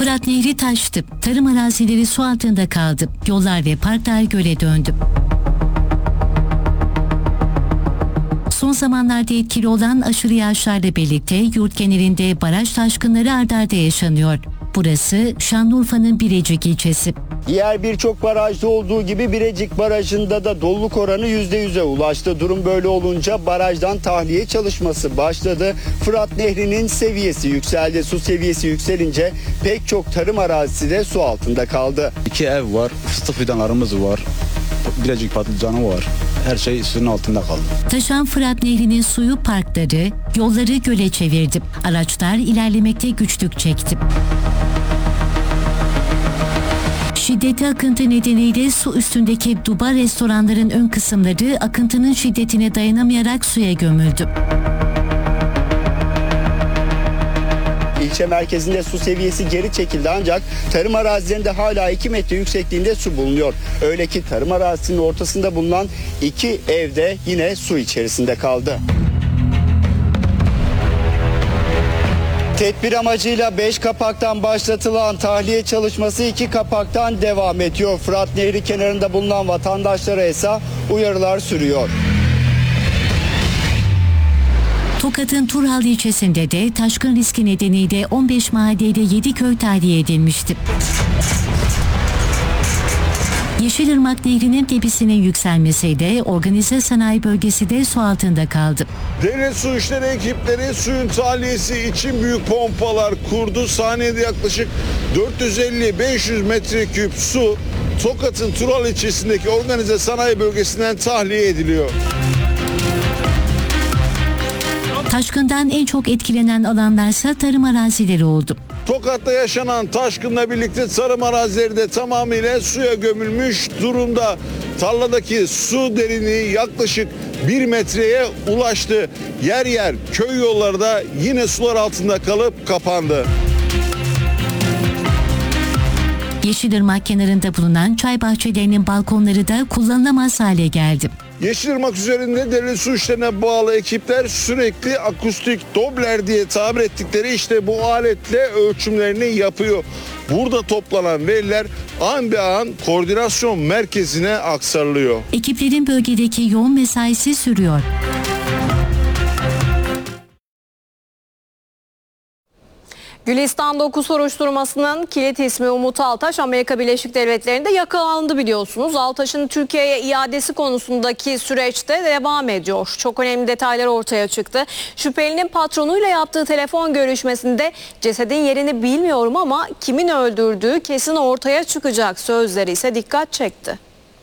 Fırat Nehri taştı, tarım arazileri su altında kaldı, yollar ve parklar göle döndü. Son zamanlarda etkili olan aşırı yağışlarla birlikte yurt genelinde baraj taşkınları art arda yaşanıyor. Burası Şanlıurfa'nın Birecik ilçesi. Diğer birçok barajda olduğu gibi Birecik Barajı'nda da doluluk oranı %100'e ulaştı. Durum böyle olunca barajdan tahliye çalışması başladı. Fırat Nehri'nin seviyesi yükseldi. Su seviyesi yükselince pek çok tarım arazisi de su altında kaldı. 2 ev var, fıstık fidanlarımız var, Birecik patlıcanı var. Her şey suyun altında kaldı. Taşan Fırat Nehri'nin suyu parkları, yolları göle çevirdi. Araçlar ilerlemekte güçlük çekti. Şiddetli akıntı nedeniyle su üstündeki duba restoranların ön kısımları akıntının şiddetine dayanamayarak suya gömüldü. İlçe merkezinde su seviyesi geri çekildi ancak tarım arazilerinde hala 2 metre yüksekliğinde su bulunuyor. Öyle ki tarım arazisinin ortasında bulunan 2 evde yine su içerisinde kaldı. Tedbir amacıyla 5 kapaktan başlatılan tahliye çalışması 2 kapaktan devam ediyor. Fırat Nehri kenarında bulunan vatandaşlara ise uyarılar sürüyor. Tokat'ın Turhal ilçesinde de taşkın riski nedeniyle 15 mahallede 7 köy tahliye edilmişti. Yeşilırmak Nehri'nin tepesinin yükselmesiyle organize sanayi bölgesi de su altında kaldı. Devlet Su İşleri ekipleri suyun tahliyesi için büyük pompalar kurdu. Saniyede yaklaşık 450-500 metreküp su Tokat'ın Turhal ilçesindeki organize sanayi bölgesinden tahliye ediliyor. Taşkından en çok etkilenen alanlarsa tarım arazileri oldu. Tokat'ta yaşanan taşkınla birlikte tarım arazileri de tamamıyla suya gömülmüş durumda. Tarladaki su derinliği yaklaşık 1 metreye ulaştı. Yer yer köy yolları da yine sular altında kalıp kapandı. Yeşilırmak kenarında bulunan çay bahçelerinin balkonları da kullanılamaz hale geldi. Yeşilırmak üzerinde devlet su işlerine bağlı ekipler sürekli akustik Doppler diye tabir ettikleri işte bu aletle ölçümlerini yapıyor. Burada toplanan veriler an be an koordinasyon merkezine aktarılıyor. Ekiplerin bölgedeki yoğun mesaisi sürüyor. Gülistan 9 soruşturmasının kilit ismi Umut Altaş Amerika Birleşik Devletleri'nde yakalandı biliyorsunuz. Altaş'ın Türkiye'ye iadesi konusundaki süreçte devam ediyor. Çok önemli detaylar ortaya çıktı. Şüphelinin patronuyla yaptığı telefon görüşmesinde cesedin yerini bilmiyorum ama kimin öldürdüğü kesin ortaya çıkacak sözleri ise dikkat çekti.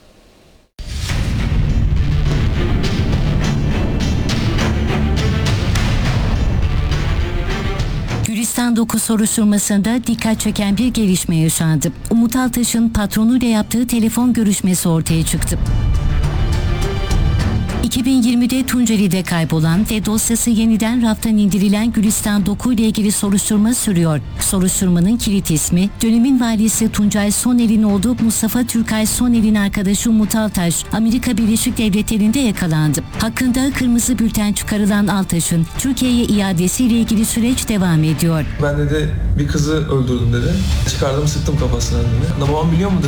Gülistan 9 soruşturmasında dikkat çeken bir gelişme yaşandı. Umut Altaş'ın patronuyla yaptığı telefon görüşmesi ortaya çıktı. 2020'de Tunceli'de kaybolan ve dosyası yeniden raftan indirilen Gülistan 9 ile ilgili soruşturma sürüyor. Soruşturmanın kilit ismi dönemin valisi Tuncay Soner'in olduğu Mustafa Türkay Soner'in arkadaşı Umut Altaş, Amerika Birleşik Devletleri'nde yakalandı. Hakkında kırmızı bülten çıkarılan Altaş'ın Türkiye'ye iadesiyle ilgili süreç devam ediyor. Ben dedi bir kızı öldürdüm dedi. Çıkardım sıktım kafasına dedi. Babam biliyor mu